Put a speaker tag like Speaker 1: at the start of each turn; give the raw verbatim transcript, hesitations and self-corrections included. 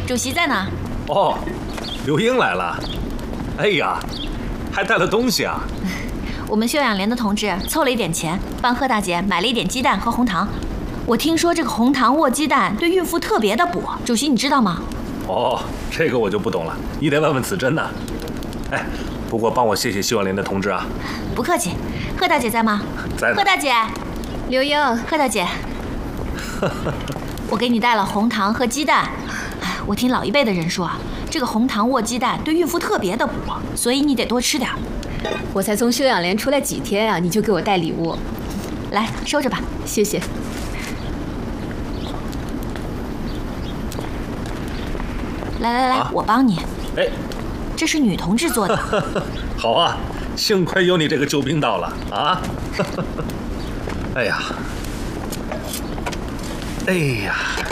Speaker 1: 主席在呢。
Speaker 2: 哦，刘英来了。哎呀，还带了东西啊！
Speaker 1: 我们休养连的同志凑了一点钱，帮贺大姐买了一点鸡蛋和红糖。我听说这个红糖卧鸡蛋对孕妇特别的补，主席你知道吗？
Speaker 2: 哦，这个我就不懂了，你得问问子珍呐。哎，不过帮我谢谢休养连的同志啊。
Speaker 1: 不客气。贺大姐在吗？
Speaker 2: 在呢。
Speaker 1: 贺大姐，
Speaker 3: 刘英，
Speaker 1: 贺大姐，我给你带了红糖和鸡蛋。我听老一辈的人说，这个红糖卧鸡蛋对孕妇特别的补，所以你得多吃点。
Speaker 3: 我才从休养连出来几天啊，你就给我带礼物，
Speaker 1: 来收着吧。
Speaker 3: 谢谢。
Speaker 1: 来来来，
Speaker 2: 啊、
Speaker 1: 我帮你。
Speaker 2: 哎，
Speaker 1: 这是女同志做的。
Speaker 2: 好啊，幸亏有你这个救兵到了啊！哎呀，哎呀。